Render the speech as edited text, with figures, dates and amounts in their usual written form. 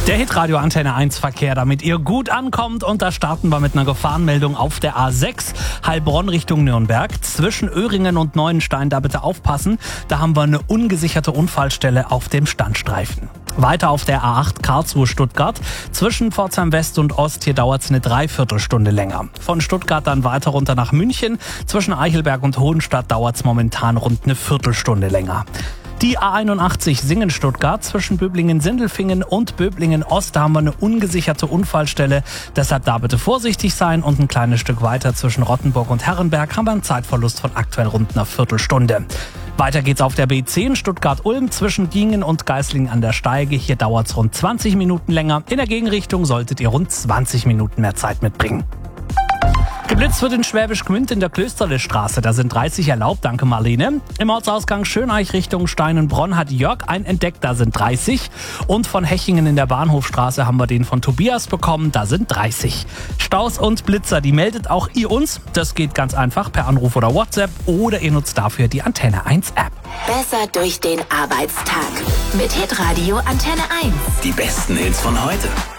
Der Hitradio Antenne 1 Verkehr, damit ihr gut ankommt. Und da starten wir mit einer Gefahrenmeldung auf der A6, Heilbronn Richtung Nürnberg. Zwischen Öhringen und Neuenstein, da bitte aufpassen. Da haben wir eine ungesicherte Unfallstelle auf dem Standstreifen. Weiter auf der A8 Karlsruhe-Stuttgart. Zwischen Pforzheim West und Ost, hier dauert es eine Dreiviertelstunde länger. Von Stuttgart dann weiter runter nach München. Zwischen Eichelberg und Hohenstadt dauert es momentan rund eine Viertelstunde länger. Die A81 Singen-Stuttgart zwischen Böblingen-Sindelfingen und Böblingen-Ost, da haben wir eine ungesicherte Unfallstelle. Deshalb da bitte vorsichtig sein und ein kleines Stück weiter zwischen Rottenburg und Herrenberg haben wir einen Zeitverlust von aktuell rund einer Viertelstunde. Weiter geht's auf der B10 Stuttgart-Ulm zwischen Gingen und Geislingen an der Steige. Hier dauert's rund 20 Minuten länger. In der Gegenrichtung solltet ihr rund 20 Minuten mehr Zeit mitbringen. Geblitzt wird in Schwäbisch Gmünd in der Klösterlestraße. Da sind 30 erlaubt, danke Marlene. Im Ortsausgang Schöneich Richtung Steinenbronn hat Jörg einen entdeckt, da sind 30. Und von Hechingen in der Bahnhofstraße haben wir den von Tobias bekommen, da sind 30. Staus und Blitzer, die meldet auch ihr uns. Das geht ganz einfach per Anruf oder WhatsApp oder ihr nutzt dafür die Antenne 1 App. Besser durch den Arbeitstag mit Hitradio Antenne 1. Die besten Hits von heute.